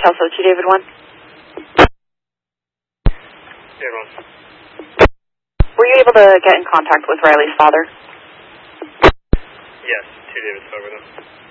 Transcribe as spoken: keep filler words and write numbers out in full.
Kelso, two David one. David one. Were you able to get in contact with Riley's father? Yes, two David spoke with him.